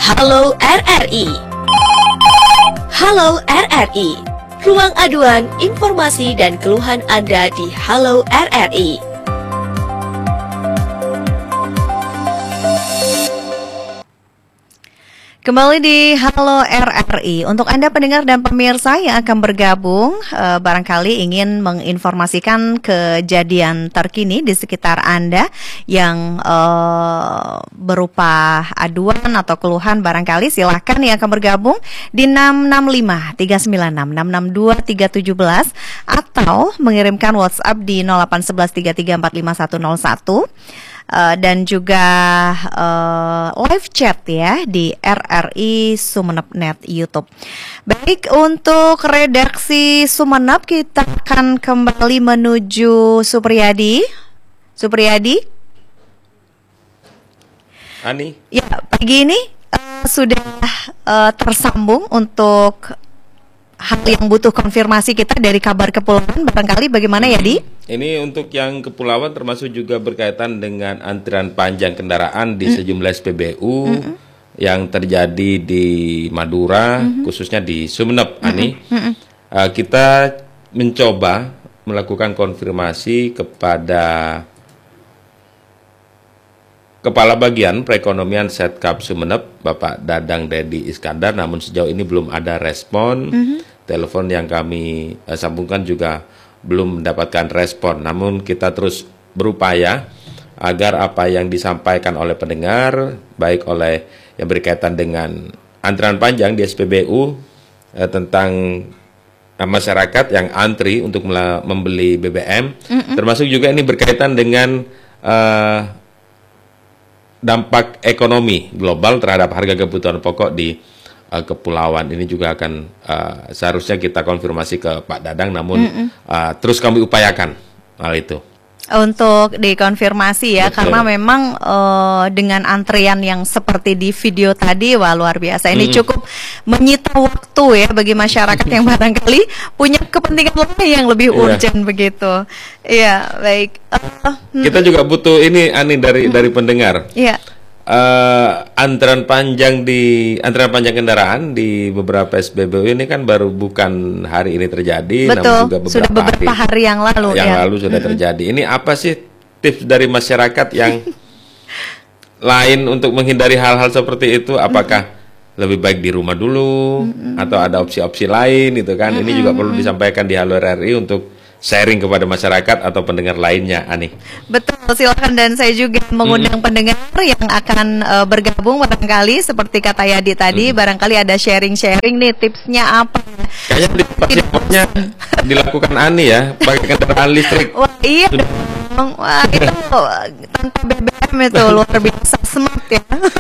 Halo RRI. Halo RRI. Ruang aduan, informasi dan keluhan Anda di Halo RRI. Kembali di Halo RRI. Untuk Anda pendengar dan pemirsa yang akan bergabung, barangkali ingin menginformasikan kejadian terkini di sekitar Anda yang berupa aduan atau keluhan, barangkali silahkan yang akan bergabung di 665 396 662 317 atau mengirimkan WhatsApp di 0811 3345 101. Dan juga live chat ya di RRI Sumeneb.net YouTube. Baik, untuk redaksi Sumeneb kita akan kembali menuju Supriyadi. Ani. Ya, pagi ini sudah tersambung untuk hal yang butuh konfirmasi kita dari kabar kepulauan. Barangkali bagaimana ya, Di? Ini untuk yang kepulauan termasuk juga berkaitan dengan antrian panjang kendaraan di sejumlah SPBU yang terjadi di Madura, khususnya di Sumeneb, Ani. Kita mencoba melakukan konfirmasi kepada Kepala Bagian Perekonomian Setkap Sumeneb, Bapak Dadang Dedi Iskandar, namun sejauh ini belum ada respon. Telepon yang kami sambungkan juga belum mendapatkan respon. Namun kita terus berupaya agar apa yang disampaikan oleh pendengar, baik oleh yang berkaitan dengan antrian panjang di SPBU tentang masyarakat yang antri untuk membeli BBM, termasuk juga ini berkaitan dengan dampak ekonomi global terhadap harga kebutuhan pokok di kepulauan. Ini juga akan seharusnya kita konfirmasi ke Pak Dadang, namun terus kami upayakan hal itu untuk dikonfirmasi ya. Betul. Karena memang dengan antrian yang seperti di video tadi, wah luar biasa. Ini cukup menyita waktu ya bagi masyarakat yang barangkali punya kepentingan lain yang lebih urgent begitu. Iya, baik. Kita juga butuh ini Ani dari pendengar. Iya. Antrian panjang kendaraan di beberapa SPBU ini kan baru bukan hari ini terjadi. Betul, namun juga sudah beberapa hari yang lalu. Yang lalu sudah terjadi. Ini apa sih tips dari masyarakat yang lain untuk menghindari hal-hal seperti itu? Apakah lebih baik di rumah dulu atau ada opsi-opsi lain itu kan? Ini juga perlu disampaikan di Halo RRI untuk sharing kepada masyarakat atau pendengar lainnya, Ani. Betul, silakan. Dan saya juga mengundang pendengar yang akan bergabung barangkali seperti kata Yadi tadi, barangkali ada sharing-sharing nih tipsnya apa. Kayaknya tipsnya dilakukan Ani ya, pakai kendaraan listrik. Wah, iya. Wah, itu tanpa BBM itu luar biasa smart ya.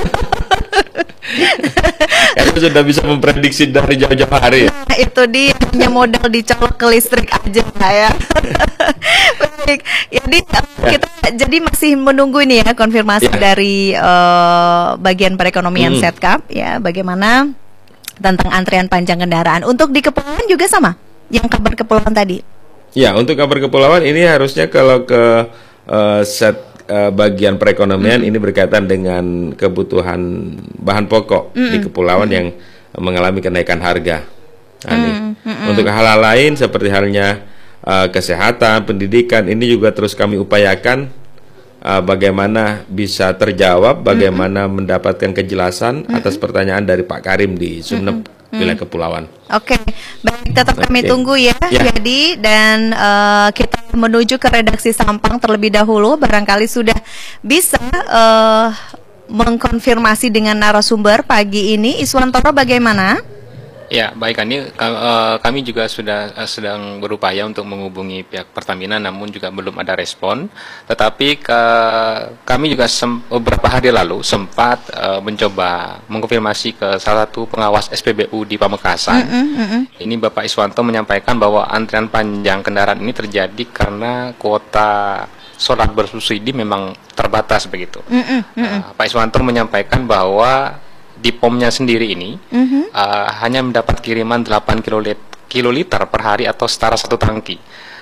Kayaknya sudah bisa memprediksi dari jauh-jauh hari ya. Nah, itu dia, hanya modal dicolok ke listrik aja ya. Baik, jadi kita jadi masih menunggu ini ya konfirmasi dari bagian perekonomian Setkap ya, bagaimana tentang antrian panjang kendaraan. Untuk di kepulauan juga sama, yang kabar kepulauan tadi. Ya, untuk kabar kepulauan ini harusnya kalau ke bagian perekonomian ini berkaitan dengan kebutuhan bahan pokok di kepulauan yang mengalami kenaikan harga. Untuk hal-hal lain seperti halnya kesehatan, pendidikan, ini juga terus kami upayakan bagaimana bisa terjawab, bagaimana mendapatkan kejelasan atas pertanyaan dari Pak Karim di Sumeneb, wilayah kepulauan. Oke, baik, tetap kami tunggu ya. Jadi dan kita menuju ke redaksi Sampang terlebih dahulu. Barangkali sudah bisa mengkonfirmasi dengan narasumber pagi ini. Iswantoro, bagaimana? Ya, baik Ani, kami juga sudah sedang berupaya untuk menghubungi pihak Pertamina, namun juga belum ada respon. Tetapi kami juga beberapa hari lalu sempat mencoba mengkonfirmasi ke salah satu pengawas SPBU di Pamekasan. Ini Bapak Iswanto menyampaikan bahwa antrian panjang kendaraan ini terjadi karena kuota solar bersubsidi memang terbatas begitu. Pak Iswanto menyampaikan bahwa di POM-nya sendiri ini hanya mendapat kiriman 8 kiloliter per hari atau setara 1 tangki.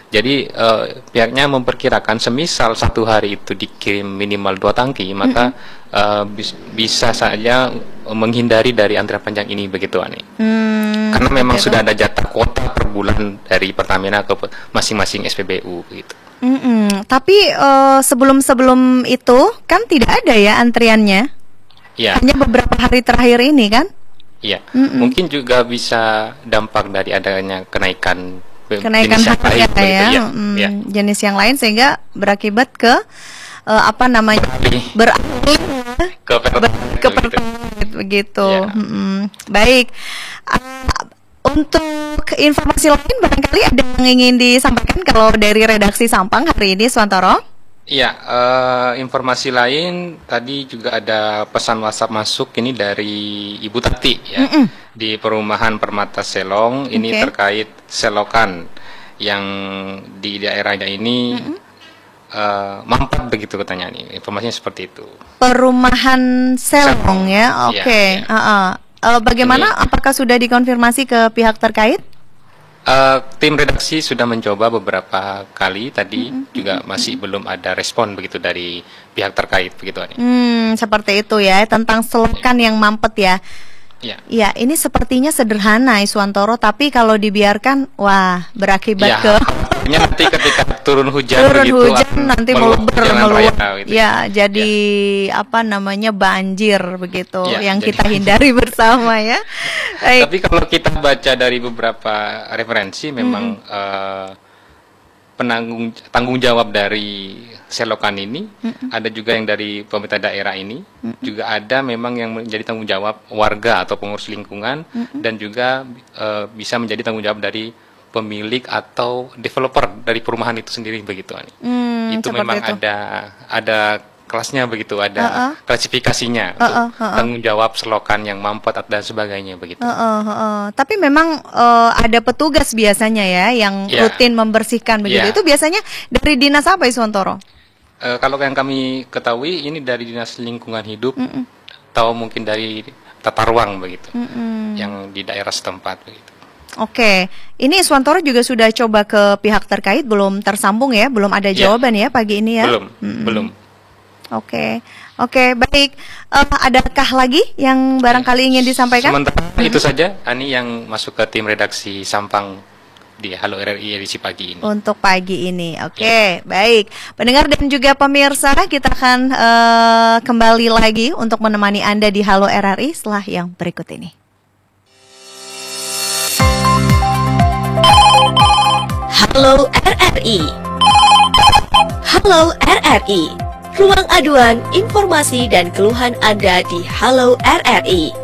Jadi pihaknya memperkirakan semisal satu hari itu dikirim minimal 2 tangki, maka bisa saja menghindari dari antrian panjang ini begitu Ani. Karena memang sudah ada jatah kuota per bulan dari Pertamina ke masing-masing SPBU begitu. Tapi sebelum itu kan tidak ada ya antriannya. Ya. Hanya beberapa hari terakhir ini kan? Iya. Mungkin juga bisa dampak dari adanya kenaikan jenis harga yang lain, ya, ya. Jenis yang lain sehingga berakibat ke beralih ke Pertalite begitu. Ya. Baik. Untuk informasi lain barangkali ada yang ingin disampaikan kalau dari redaksi Sampang hari ini, Suwantoro? Iya, informasi lain tadi juga ada pesan WhatsApp masuk ini dari Ibu Tati ya di perumahan Permata Selong ini terkait selokan yang di daerahnya ini mampet begitu katanya nih, informasinya seperti itu. Perumahan Selong ya, oke. Bagaimana? Apakah sudah dikonfirmasi ke pihak terkait? Tim redaksi sudah mencoba beberapa kali tadi juga masih belum ada respon begitu dari pihak terkait begitu Ani. Seperti itu ya tentang selokan yang mampet ya. Ya, ini sepertinya sederhana Iswantoro, tapi kalau dibiarkan wah berakibat ke nanti ketika turun hujan begitu nanti meluber gitu. Ya, jadi banjir begitu yang kita hindari bersama ya. Tapi kalau kita baca dari beberapa referensi memang tanggung jawab dari selokan ini ada juga yang dari pemerintah daerah ini juga ada memang yang menjadi tanggung jawab warga atau pengurus lingkungan dan juga bisa menjadi tanggung jawab dari pemilik atau developer dari perumahan itu sendiri begitu Ani. Itu memang ada kelasnya begitu, ada klasifikasinya untuk tanggung jawab selokan yang mampet dan sebagainya begitu. Tapi memang ada petugas biasanya ya yang rutin membersihkan begitu. Itu biasanya dari dinas apa Iswantoro? Kalau yang kami ketahui ini dari dinas lingkungan hidup atau mungkin dari tata ruang begitu, yang di daerah setempat begitu. Oke, ini Iswantoro juga sudah coba ke pihak terkait, belum tersambung ya, belum ada jawaban ya pagi ini ya? Belum. Oke, baik. Adakah lagi yang barangkali ingin disampaikan? Sementara itu saja, Ani yang masuk ke tim redaksi Sampang di Halo RRI edisi pagi ini. Untuk pagi ini, baik. Pendengar dan juga pemirsa, kita akan kembali lagi untuk menemani Anda di Halo RRI setelah yang berikut ini. Halo RRI. Halo RRI. Ruang aduan, informasi dan keluhan Anda di Halo RRI.